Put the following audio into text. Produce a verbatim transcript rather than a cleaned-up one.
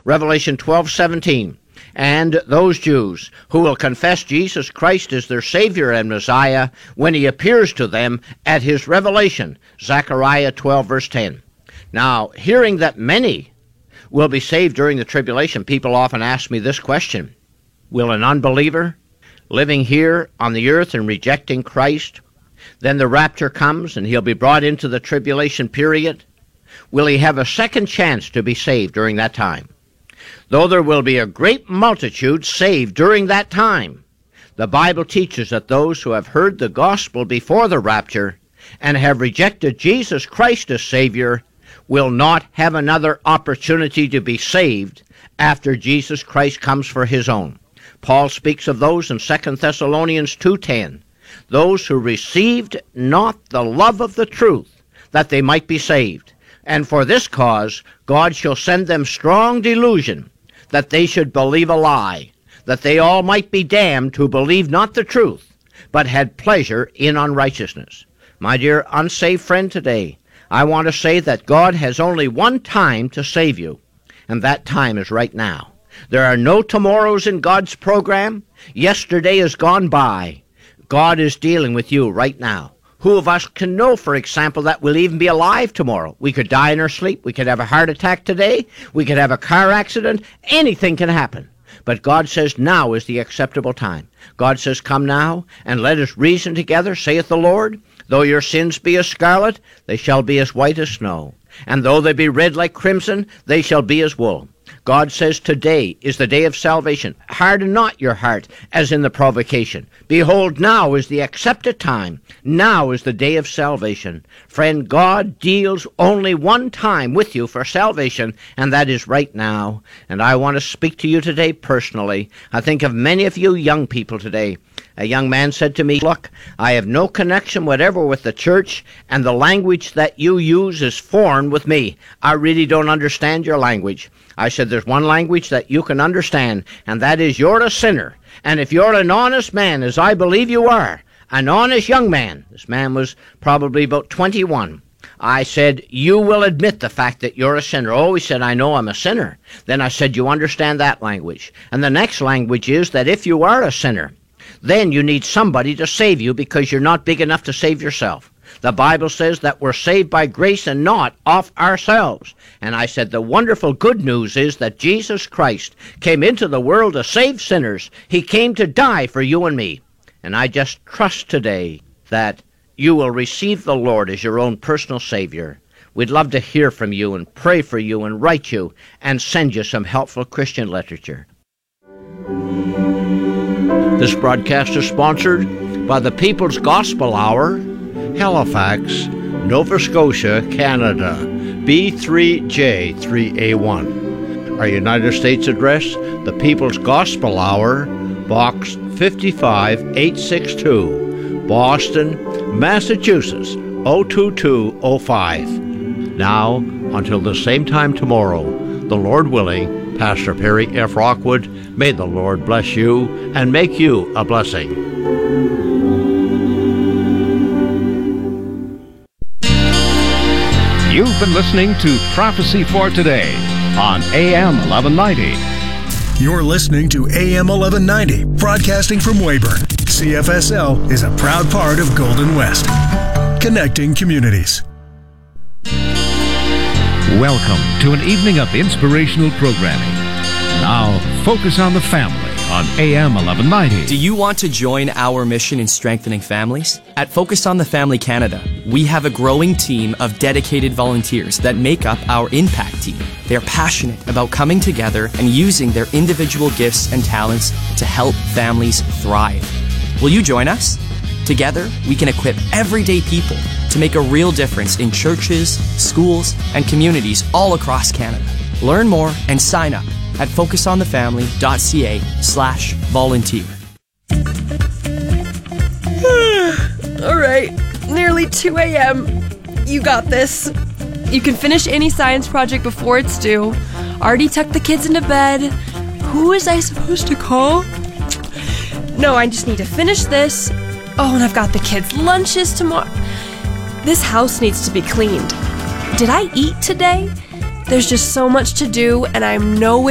Revelation twelve seventeen. And those Jews who will confess Jesus Christ as their Savior and Messiah when he appears to them at his revelation. Zechariah twelve verse ten. Now, hearing that many will be saved during the tribulation, people often ask me this question. Will an unbeliever living here on the earth and rejecting Christ, then the rapture comes and he'll be brought into the tribulation period, will he have a second chance to be saved during that time? Though there will be a great multitude saved during that time, the Bible teaches that those who have heard the gospel before the rapture and have rejected Jesus Christ as Savior will not have another opportunity to be saved after Jesus Christ comes for his own. Paul speaks of those in Second Thessalonians two ten, those who received not the love of the truth, that they might be saved. And for this cause God shall send them strong delusion, that they should believe a lie, that they all might be damned who believed not the truth, but had pleasure in unrighteousness. My dear unsaved friend today, I want to say that God has only one time to save you, and that time is right now. There are no tomorrows in God's program. Yesterday is gone by. God is dealing with you right now. Who of us can know, for example, that we'll even be alive tomorrow? We could die in our sleep. We could have a heart attack today. We could have a car accident. Anything can happen. But God says now is the acceptable time. God says, come now, and let us reason together, saith the Lord. Though your sins be as scarlet, they shall be as white as snow. And though they be red like crimson, they shall be as wool. God says today is the day of salvation. Harden not your heart as in the provocation. Behold, now is the accepted time. Now is the day of salvation. Friend, God deals only one time with you for salvation, and that is right now. And I want to speak to you today personally. I think of many of you young people today. A young man said to me, look, I have no connection whatever with the church, and the language that you use is foreign with me. I really don't understand your language. I said, there's one language that you can understand, and that is you're a sinner. And if you're an honest man, as I believe you are, an honest young man, this man was probably about twenty-one, I said, you will admit the fact that you're a sinner. Oh, he said, I know I'm a sinner. Then I said, you understand that language. And the next language is that if you are a sinner, then you need somebody to save you because you're not big enough to save yourself. The Bible says that we're saved by grace and not of ourselves. And I said the wonderful good news is that Jesus Christ came into the world to save sinners. He came to die for you and me. And I just trust today that you will receive the Lord as your own personal Savior. We'd love to hear from you and pray for you and write you and send you some helpful Christian literature. This broadcast is sponsored by the People's Gospel Hour, Halifax, Nova Scotia, Canada, B three J three A one. Our United States address, the People's Gospel Hour, Box fifty-five eight sixty-two, Boston, Massachusetts, oh two two oh five. Now, until the same time tomorrow, the Lord willing, Pastor Perry F. Rockwood, may the Lord bless you and make you a blessing. You've been listening to Prophecy for Today on A M eleven ninety. You're listening to A M eleven ninety, broadcasting from Weyburn. C F S L is a proud part of Golden West, connecting communities. Welcome to an evening of inspirational programming. Now, focus on the family on A M eleven ninety. Do you want to join our mission in strengthening families? At Focus on the Family Canada, we have a growing team of dedicated volunteers that make up our impact team. They're passionate about coming together and using their individual gifts and talents to help families thrive. Will you join us? Together, we can equip everyday people to make a real difference in churches, schools, and communities all across Canada. Learn more and sign up at focusonthefamily.ca slash volunteer. All right, nearly two a.m. You got this. You can finish any science project before it's due. Already tucked the kids into bed. Who was I supposed to call? No, I just need to finish this. Oh, and I've got the kids' lunches tomorrow. This house needs to be cleaned. Did I eat today? There's just so much to do, and I'm nowhere